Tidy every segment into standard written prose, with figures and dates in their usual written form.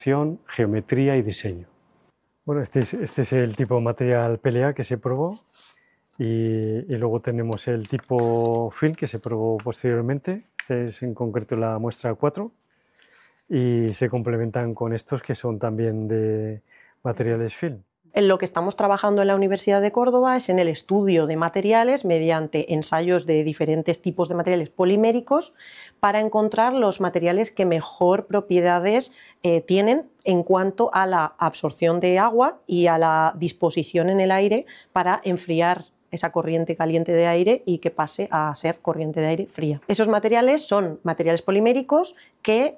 geometría y diseño. Bueno, este es el tipo de material PLA que se probó y luego tenemos el tipo film que se probó posteriormente. Este es en concreto la muestra 4 y se complementan con estos que son también de materiales film. En lo que estamos trabajando en la Universidad de Córdoba es en el estudio de materiales mediante ensayos de diferentes tipos de materiales poliméricos para encontrar los materiales que mejor propiedades tienen en cuanto a la absorción de agua y a la disposición en el aire para enfriar esa corriente caliente de aire y que pase a ser corriente de aire fría. Esos materiales son materiales poliméricos que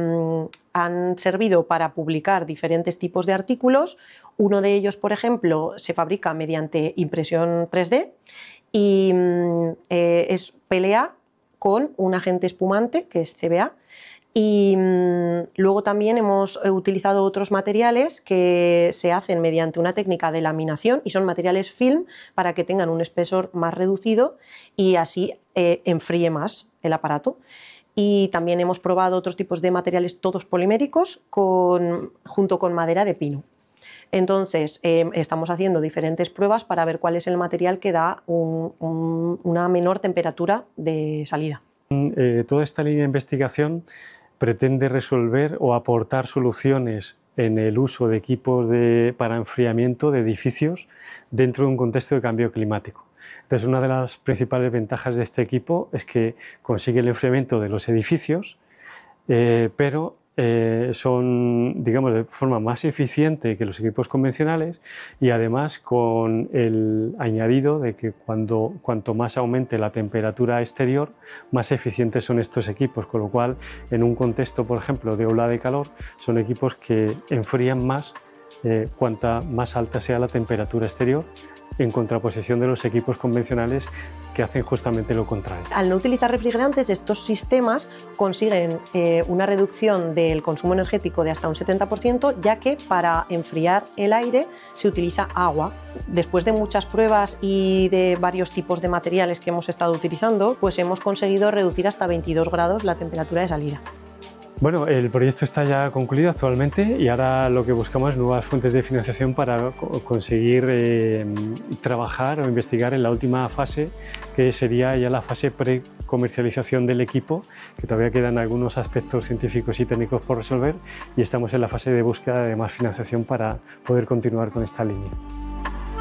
han servido para publicar diferentes tipos de artículos. Uno de ellos, por ejemplo, se fabrica mediante impresión 3D y es PLA con un agente espumante que es CBA. Y luego también hemos utilizado otros materiales que se hacen mediante una técnica de laminación y son materiales film para que tengan un espesor más reducido y así enfríe más el aparato. Y también hemos probado otros tipos de materiales todos poliméricos junto con madera de pino. Entonces estamos haciendo diferentes pruebas para ver cuál es el material que da una menor temperatura de salida. Toda esta línea de investigación pretende resolver o aportar soluciones en el uso de equipos para enfriamiento de edificios dentro de un contexto de cambio climático. Entonces, una de las principales ventajas de este equipo es que consigue el enfriamiento de los edificios, pero son, digamos, de forma más eficiente que los equipos convencionales y además con el añadido de que cuanto más aumente la temperatura exterior, más eficientes son estos equipos, con lo cual en un contexto, por ejemplo, de ola de calor, son equipos que enfrían más cuanta más alta sea la temperatura exterior, en contraposición de los equipos convencionales que hacen justamente lo contrario. Al no utilizar refrigerantes, estos sistemas consiguen una reducción del consumo energético de hasta un 70%, ya que para enfriar el aire se utiliza agua. Después de muchas pruebas y de varios tipos de materiales que hemos estado utilizando, pues hemos conseguido reducir hasta 22 grados la temperatura de salida. Bueno, el proyecto está ya concluido actualmente y ahora lo que buscamos es nuevas fuentes de financiación para conseguir trabajar o investigar en la última fase, que sería ya la fase pre-comercialización del equipo, que todavía quedan algunos aspectos científicos y técnicos por resolver y estamos en la fase de búsqueda de más financiación para poder continuar con esta línea.